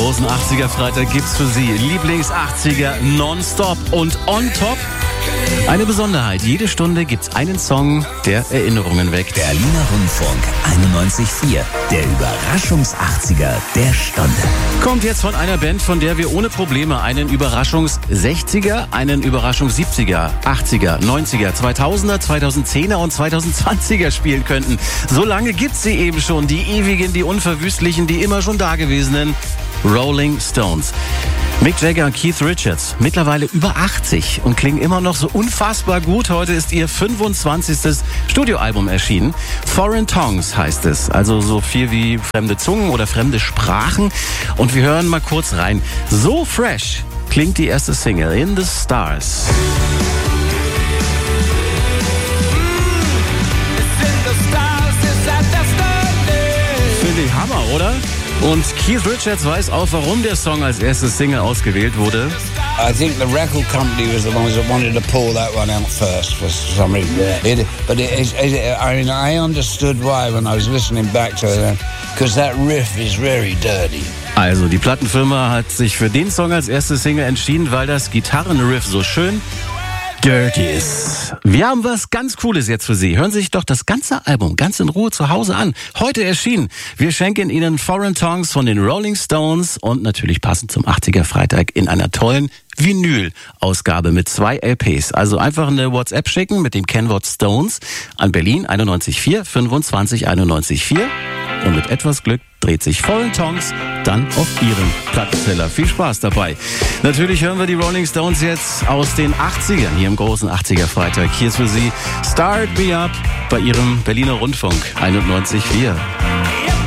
großen 80er Freitag gibt's für Sie Lieblings-80er nonstop und on top eine Besonderheit. Jede Stunde gibt's einen Song, der Erinnerungen weckt. Berliner Rundfunk 91.4, der Überraschungs-80er der Stunde. Kommt jetzt von einer Band, von der wir ohne Probleme einen Überraschungs-60er, einen Überraschungs-70er, 80er, 90er, 2000er, 2010er und 2020er spielen könnten. So lange gibt's sie eben schon, die ewigen, die unverwüstlichen, die immer schon dagewesenen Rolling Stones. Mick Jagger und Keith Richards, mittlerweile über 80 und klingen immer noch so unfassbar gut. Heute ist ihr 25. Studioalbum erschienen. Foreign Tongues heißt es, also so viel wie fremde Zungen oder fremde Sprachen. Und wir hören mal kurz rein. So fresh klingt die erste Single, In the Stars. Finde ich Hammer, oder? Und Keith Richards weiß auch, warum der Song als erste Single ausgewählt wurde. I think the record company was the ones that wanted to pull that one out first for some reason. I understood why when I was listening back to it, because that riff is very dirty. Also die Plattenfirma hat sich für den Song als erste Single entschieden, weil das Gitarrenriff so schön dirty ist. Wir haben was ganz Cooles jetzt für Sie. Hören Sie sich doch das ganze Album ganz in Ruhe zu Hause an. Heute erschienen. Wir schenken Ihnen Foreign Tongues von den Rolling Stones und natürlich passend zum 80er Freitag in einer tollen Vinyl-Ausgabe mit 2 LPs. Also einfach eine WhatsApp schicken mit dem Kennwort Stones an Berlin 91.4 25 91.4 und mit etwas Glück dreht sich Foreign Tongues dann auf Ihren Plattenteller. Viel Spaß dabei. Natürlich hören wir die Rolling Stones jetzt aus den 80ern hier im großen 80er Freitag. Hier ist für Sie Start Me Up bei Ihrem Berliner Rundfunk 91.4.